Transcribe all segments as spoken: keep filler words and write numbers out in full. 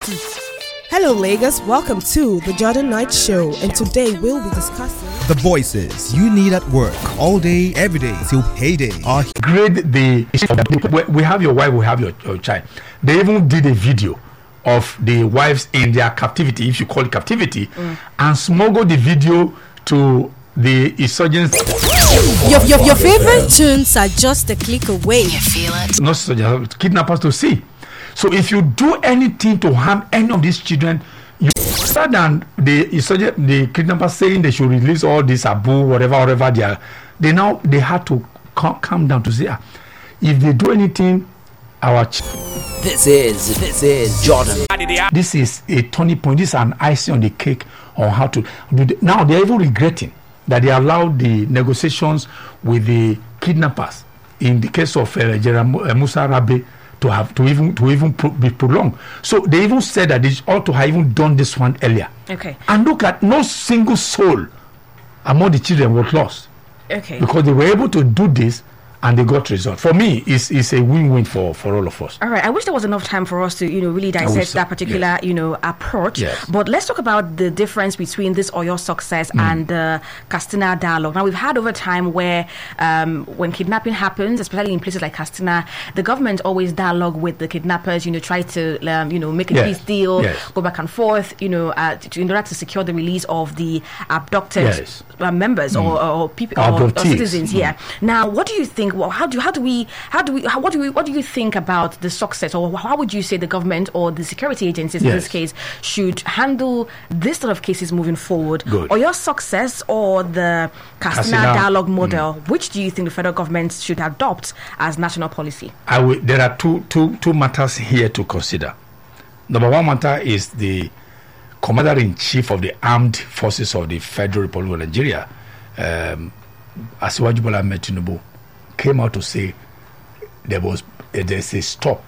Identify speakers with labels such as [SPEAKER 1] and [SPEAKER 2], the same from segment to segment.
[SPEAKER 1] Hello Lagos, welcome to the Jordan Knight Show, and today we'll be discussing
[SPEAKER 2] the voices you need at work all day, every day till payday. Are
[SPEAKER 3] grade the we have your wife, we have your, your child. They even did a video of the wives in their captivity, if you call it captivity, mm. and smuggled the video to the insurgents.
[SPEAKER 4] Your, your, your favorite tunes are just a click away.
[SPEAKER 5] You feel it?
[SPEAKER 3] Not soldiers, kidnappers to see. So if you do anything to harm any of these children, you rather than the insurgent, the kidnappers saying they should release all this Abu, whatever, whatever they are, they now they had to calm, calm down to say, ah, if they do anything, our ch-
[SPEAKER 5] this is this is Jordan.
[SPEAKER 3] This is a turning point. This is an icing on the cake on how to do. The, now they are even regretting that they allowed the negotiations with the kidnappers in the case of uh, General Musa Rabe to have to even to even pro- be prolonged. So they even said that they ought to have even done this one earlier.
[SPEAKER 4] Okay.
[SPEAKER 3] And look at no single soul among the children was lost.
[SPEAKER 4] Okay.
[SPEAKER 3] Because they were able to do this and they got result. For me, it's, it's a win-win for, for all of us.
[SPEAKER 4] All right. I wish there was enough time for us to, you know, really dissect
[SPEAKER 3] so.
[SPEAKER 4] that particular,
[SPEAKER 3] yes.
[SPEAKER 4] you know, approach.
[SPEAKER 3] Yes.
[SPEAKER 4] But let's talk about the difference between this Oyo success mm. and the Katsina dialogue. Now, we've had over time where um, when kidnapping happens, especially in places like Katsina, the government always dialogue with the kidnappers, you know, try to, um, you know, make a
[SPEAKER 3] yes.
[SPEAKER 4] peace deal,
[SPEAKER 3] yes.
[SPEAKER 4] go back and forth, you know, uh, to, in order to secure the release of the abducted
[SPEAKER 3] yes.
[SPEAKER 4] uh, members mm. or, or people or, or citizens.
[SPEAKER 3] Mm.
[SPEAKER 4] Yeah. Now, what do you think? Well, how do how do we We, how do we? How, what do we? What do you think about the success, or how would you say the government or the security agencies
[SPEAKER 3] yes.
[SPEAKER 4] in this case should handle this sort of cases moving forward?
[SPEAKER 3] Good.
[SPEAKER 4] Or your success, or the Katsina dialogue model? Mm. Which do you think the federal government should adopt as national policy?
[SPEAKER 3] I will, there are two, two, two matters here to consider. Number one matter is the Commander-in-Chief of the Armed Forces of the Federal Republic of Nigeria, um, Asiwaju Bola Ahmed Tinubu, came out to say there was uh, there's a stop.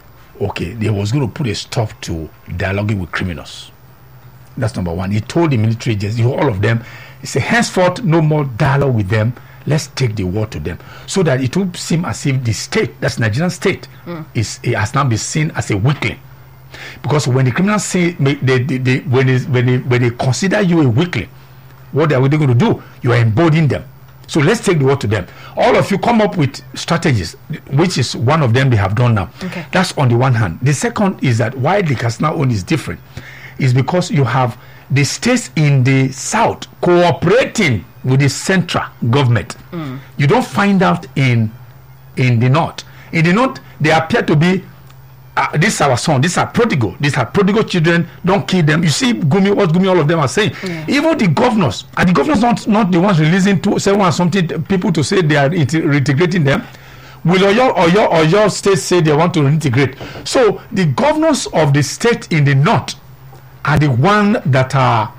[SPEAKER 3] Okay, they was going to put a stop to dialoguing with criminals. That's number one. He told the military agencies, all of them, he said, henceforth, no more dialogue with them. Let's take the war to them, so that it will seem as if the state, that's Nigerian state, mm. is it has now been seen as a weakling. Because when the criminals say they, they, they, when, they, when they when they consider you a weakling, what are they going to do? You are emboldening them. So let's take the word to them. All of you come up with strategies, which is one of them they have done now.
[SPEAKER 4] Okay.
[SPEAKER 3] That's on the one hand. The second is that why the Katsina one is different is because you have the states in the south cooperating with the central government. Mm. You don't find out in in the north. In the north, they appear to be Uh, this is our son, these are prodigal, these are prodigal children, don't kill them. You see Gumi, what Gumi, all of them are saying. Yeah. Even the governors, and the governors not not the ones releasing two, seven or something people to say they are reintegrating them. Will Oyo, Oyo, Oyo state say they want to reintegrate? So the governors of the state in the north are the one that are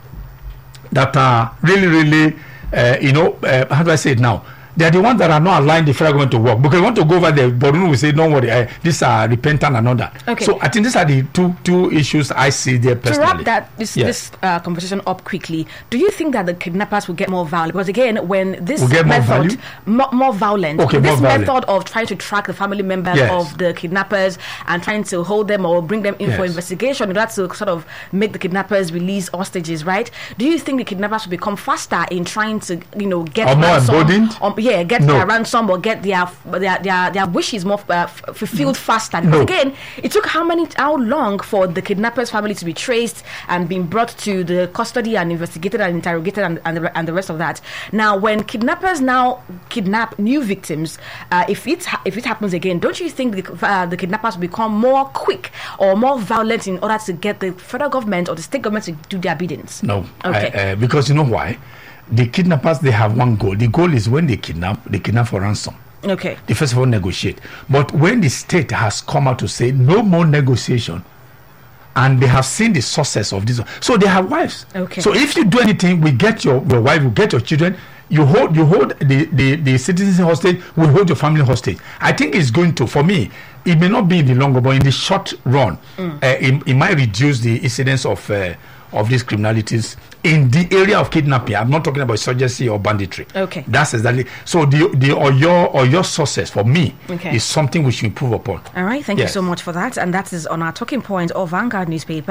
[SPEAKER 3] that are really, really, uh, you know, uh, how do I say it now? They are the ones that are not allowing the federal government to work, because they want to go over there. Borno will say, "Don't worry, uh, these are repentant and all that."
[SPEAKER 4] Okay.
[SPEAKER 3] So I think these are the two two issues I see there personally.
[SPEAKER 4] To wrap that this
[SPEAKER 3] yes.
[SPEAKER 4] this uh, conversation up quickly, do you think that the kidnappers will get more violent? Because again, when this
[SPEAKER 3] will get
[SPEAKER 4] method
[SPEAKER 3] more,
[SPEAKER 4] more, more violent,
[SPEAKER 3] okay,
[SPEAKER 4] this
[SPEAKER 3] more
[SPEAKER 4] method
[SPEAKER 3] violent.
[SPEAKER 4] of trying to track the family members
[SPEAKER 3] yes.
[SPEAKER 4] of the kidnappers and trying to hold them or bring them in
[SPEAKER 3] yes.
[SPEAKER 4] for investigation, in order to sort of make the kidnappers release hostages, right? Do you think the kidnappers will become faster in trying to, you know, get
[SPEAKER 3] or more emboldened?
[SPEAKER 4] Um, yeah, get
[SPEAKER 3] no.
[SPEAKER 4] their ransom or get their their their, their wishes more uh, f- fulfilled faster? Because
[SPEAKER 3] no.
[SPEAKER 4] again, it took how many how long for the kidnappers' family to be traced and being brought to the custody and investigated and interrogated and and the, and the rest of that. Now, when kidnappers now kidnap new victims, uh, if it ha- if it happens again, don't you think the, uh, the kidnappers will become more quick or more violent in order to get the federal government or the state government to do their biddings?
[SPEAKER 3] No,
[SPEAKER 4] okay,
[SPEAKER 3] I, uh, because you know why? The kidnappers, they have one goal. The goal is when they kidnap, they kidnap for ransom.
[SPEAKER 4] Okay.
[SPEAKER 3] They first of all negotiate. But when the state has come out to say no more negotiation, and they have seen the success of this, so they have wives.
[SPEAKER 4] Okay.
[SPEAKER 3] So if you do anything, we get your, your wife, we get your children. You hold you hold the, the, the citizens hostage, we hold your family hostage. I think it's going to, for me, it may not be in the long run, but in the short run, mm. uh, it, it might reduce the incidence of uh, of these criminalities in the area of kidnapping. I'm not talking about insurgency or banditry.
[SPEAKER 4] Okay.
[SPEAKER 3] That's exactly. So the the or your or your success for me
[SPEAKER 4] okay.
[SPEAKER 3] is something we should improve upon.
[SPEAKER 4] All right. Thank
[SPEAKER 3] yes.
[SPEAKER 4] you so much for that. And that is on our talking point of Vanguard newspaper.